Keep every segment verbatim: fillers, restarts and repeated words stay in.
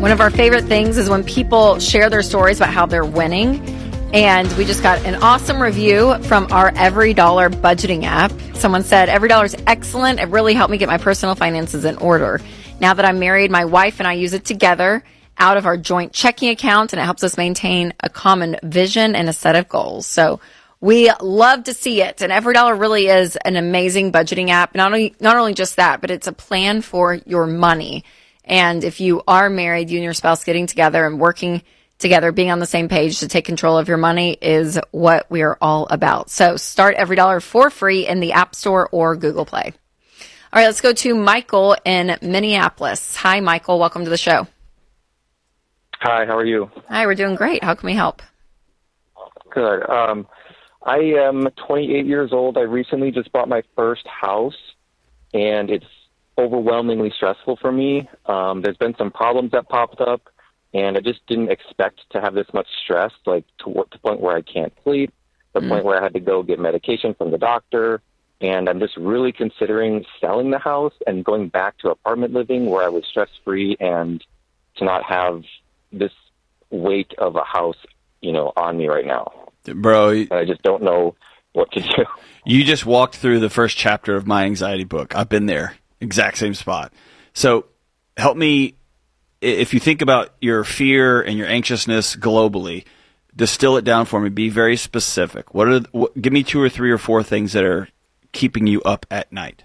One of our favorite things is when people share their stories about how they're winning. And we just got an awesome review from our Every Dollar budgeting app. Someone said, Every Dollar is excellent. It really helped me get my personal finances in order. Now that I'm married, my wife and I use it together out of our joint checking account, and it helps us maintain a common vision and a set of goals. So we love to see it. And Every Dollar really is an amazing budgeting app. Not only, not only just that, but it's a plan for your money. And if you are married, you and your spouse getting together and working together, being on the same page to take control of your money is what we are all about. So start Every Dollar for free in the App Store or Google Play. All right, let's go to Michael in Minneapolis. Hi, Michael. Welcome to the show. Hi, how are you? Hi, we're doing great. How can we help? Good. Um, I am twenty-eight years old. I recently just bought my first house, and it's overwhelmingly stressful for me. Um, there's been some problems that popped up, and I just didn't expect to have this much stress, like to, to the point where I can't sleep, the mm. point where I had to go get medication from the doctor, and I'm just really considering selling the house and going back to apartment living where I was stress-free and to not have this weight of a house, you know, on me right now. Bro, and I just don't know what to do. You just walked through the first chapter of my anxiety book. I've been there, exact same spot. So help me, if you think about your fear and your anxiousness globally, distill it down for me. Be very specific. What are what, give me two or three or four things that are keeping you up at night.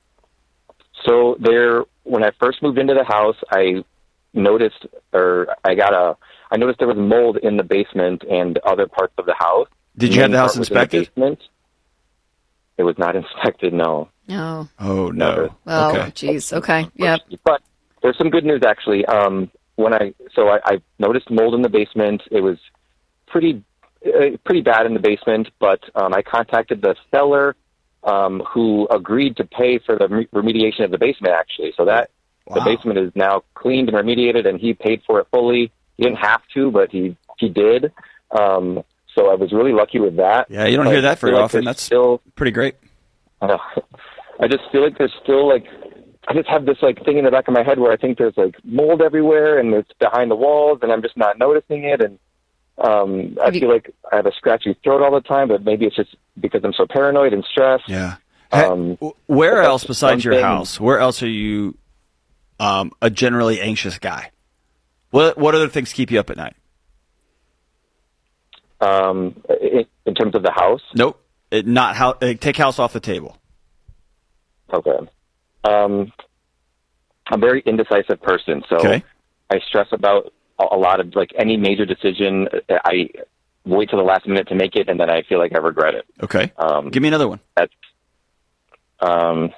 So there, when I first moved into the house, I noticed, or I got a, I noticed there was mold in the basement and other parts of the house. Did you have the house inspected? The it was not inspected, no. No. Oh, no. Oh, okay. Geez. Okay. Yep. But there's some good news, actually. Um, when I so I, I noticed mold in the basement. It was pretty uh, pretty bad in the basement, but um, I contacted the seller, um, who agreed to pay for the remediation of the basement, actually. So that wow. the basement is now cleaned and remediated, and he paid for it fully. He didn't have to, but he he did. Um, so I was really lucky with that. Yeah, you don't hear that very like often. That's still pretty great. Uh, I just feel like there's still like I just have this like thing in the back of my head where I think there's like mold everywhere and it's behind the walls, and I'm just not noticing it. And um, I feel like I have a scratchy throat all the time, but maybe it's just because I'm so paranoid and stressed. Yeah. Um, Where else besides your thing, house? Where else are you um, a generally anxious guy? What What other things keep you up at night? Um, in, in terms of the house? Nope. It, not how. Take house off the table. Okay. Um, I'm a very indecisive person, so okay. I stress about a, a lot of like any major decision. I wait till the last minute to make it, and then I feel like I regret it. Okay. Um, Give me another one. That's. Um,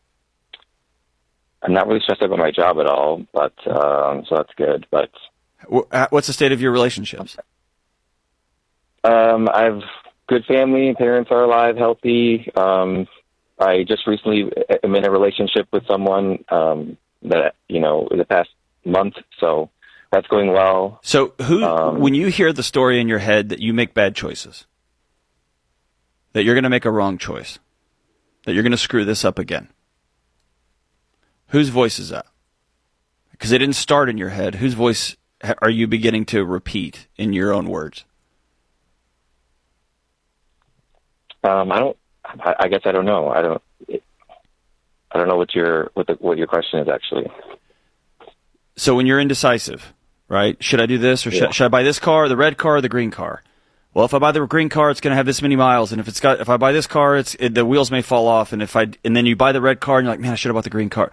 I'm not really stressed about my job at all, but um, so that's good. But what's the state of your relationships? Um, I have good family. Parents are alive, healthy. Um, I just recently am in a relationship with someone um, that you know in the past month, so that's going well. So, who, um, when you hear the story in your head that you make bad choices, that you're going to make a wrong choice, that you're going to screw this up again, whose voice is that? Because it didn't start in your head. Whose voice are you beginning to repeat in your own words? Um, I don't. I, I guess I don't know. I don't. It, I don't know what your what the what your question is actually. So when you're indecisive, right? Should I do this or should, yeah. should I buy this car, the red car, or the green car? Well, if I buy the green car, it's going to have this many miles, and if it's got if I buy this car, it's it, the wheels may fall off, and if I and then you buy the red car, and you're like, man, I should have bought the green car.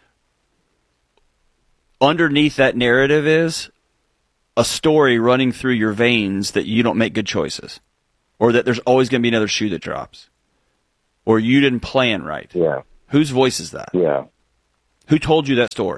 Underneath that narrative is a story running through your veins that you don't make good choices, or that there's always going to be another shoe that drops, or you didn't plan right. Yeah. Whose voice is that? Yeah. Who told you that story?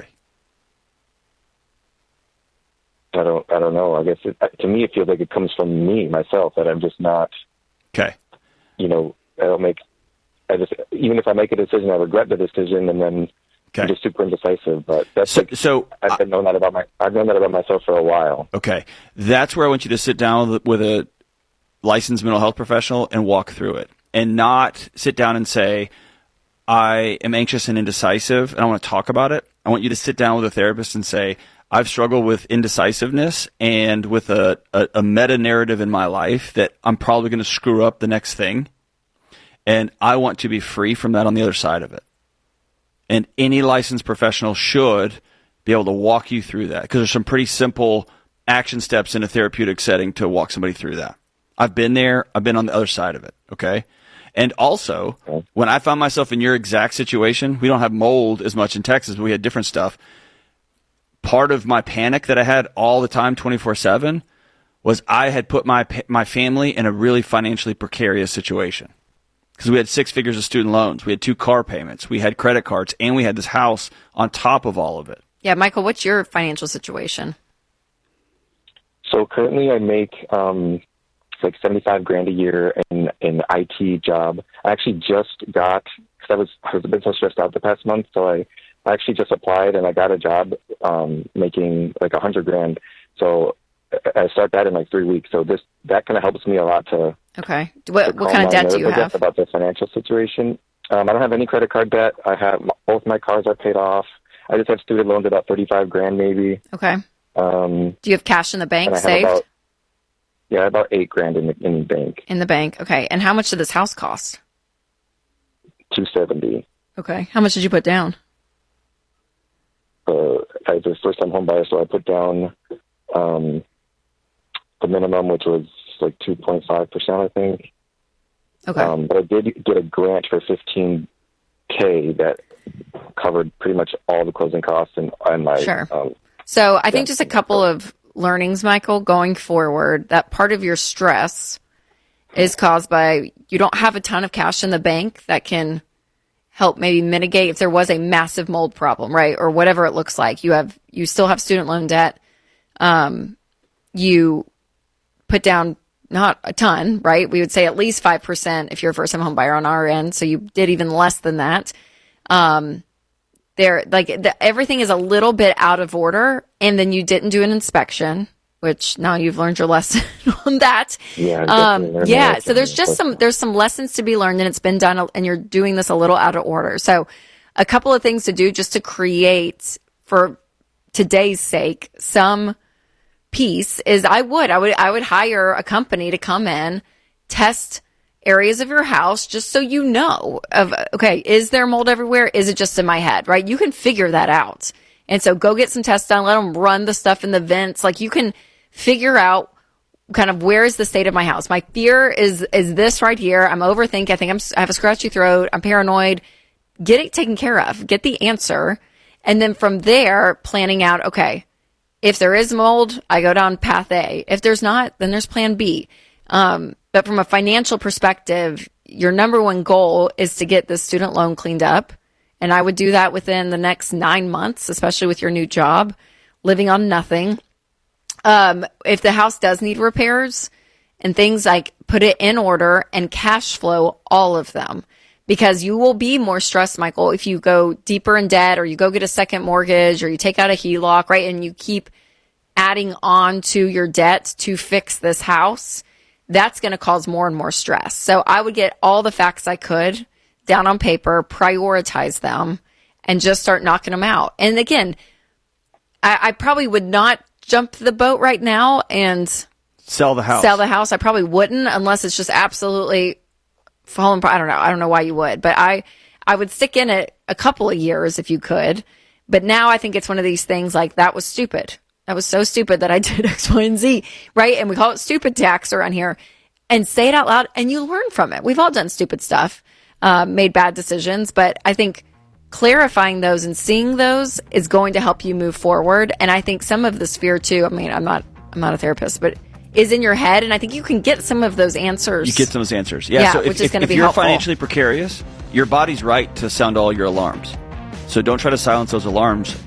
I don't. I don't know. I guess it, to me, it feels like it comes from me myself that I'm just not. Okay. You know, I don't make. I just even if I make a decision, I regret the decision, and then okay. I'm just super indecisive. But that's so. like, so I've been knowing that about my. I've known that about myself for a while. Okay, that's where I want you to sit down with, with a licensed mental health professional and walk through it, and not sit down and say, "I am anxious and indecisive, and I want to talk about it." I want you to sit down with a therapist and say, I've struggled with indecisiveness and with a, a, a meta narrative in my life that I'm probably going to screw up the next thing. And I want to be free from that on the other side of it. And any licensed professional should be able to walk you through that, because there's some pretty simple action steps in a therapeutic setting to walk somebody through that. I've been there. I've been on the other side of it. Okay. And also, when I found myself in your exact situation, we don't have mold as much in Texas, but we had different stuff. Part of my panic that I had all the time, twenty-four seven, was I had put my my family in a really financially precarious situation. Because we had six figures of student loans. We had two car payments. We had credit cards. And we had this house on top of all of it. Yeah, Michael, what's your financial situation? So currently I make um, like seventy-five grand a year in an I T job. I actually just got, because I was, I was a bit so stressed out the past month, so I, I actually just applied and I got a job um, making like a hundred grand. So I start that in like three weeks. So this that kind of helps me a lot to. Okay. What what kind of debt do you have? About the financial situation. Um, I don't have any credit card debt. I have both my cars are paid off. I just have student loans about thirty-five grand maybe. Okay. Um, do you have cash in the bank saved? About, yeah, about eight grand in the in the bank. In the bank. Okay. And how much did this house cost? Two seventy. Okay. How much did you put down? Uh, I was a first time home buyer, so I put down um, the minimum, which was like two point five percent, I think. Okay. Um, but I did get a grant for fifteen K that covered pretty much all the closing costs and, and my. Sure. Um, so I think just a couple of learnings, Michael, going forward, that part of your stress is caused by you don't have a ton of cash in the bank that can help maybe mitigate if there was a massive mold problem, right? Or whatever it looks like. You have, you still have student loan debt. Um, you put down not a ton, right? We would say at least five percent if you're a first time home buyer on our end. So you did even less than that. Um, there, like the, everything is a little bit out of order, and then you didn't do an inspection, which now you've learned your lesson on that. Yeah. Um, yeah. So there's just some, there's some lessons to be learned, and it's been done, and you're doing this a little out of order. So a couple of things to do just to create, for today's sake, some piece is I would, I would, I would hire a company to come in, test areas of your house, just so you know of, okay, is there mold everywhere? Is it just in my head, right? You can figure that out. And so go get some tests done, let them run the stuff in the vents. Like you can figure out kind of where is the state of my house. My fear is, is this right here. I'm overthinking. I think I'm, I have a scratchy throat. I'm paranoid. Get it taken care of. Get the answer. And then from there, planning out, okay, if there is mold, I go down path A. If there's not, then there's plan B. Um, but from a financial perspective, your number one goal is to get this student loan cleaned up. And I would do that within the next nine months, especially with your new job, living on nothing. Um, if the house does need repairs and things, like put it in order and cash flow all of them. Because you will be more stressed, Michael, if you go deeper in debt or you go get a second mortgage or you take out a H E L O C, right? And you keep adding on to your debt to fix this house. That's going to cause more and more stress. So I would get all the facts I could down on paper, prioritize them, and just start knocking them out. And again, I, I probably would not jump the boat right now and sell the house. Sell the house. I probably wouldn't unless it's just absolutely falling. I don't know. I don't know why you would, but I, I would stick in it a couple of years if you could. But now I think it's one of these things like that was stupid. That was so stupid that I did X, Y, and Z, right? And we call it stupid tax around here. And say it out loud, and you learn from it. We've all done stupid stuff, uh, made bad decisions, but I think clarifying those and seeing those is going to help you move forward. And I think some of this fear too, I mean, I'm not, I'm not a therapist, but is in your head. And I think you can get some of those answers. You get some of those answers. Yeah. yeah so if, which is if, if be you're helpful. financially precarious, your body's right to sound all your alarms. So don't try to silence those alarms.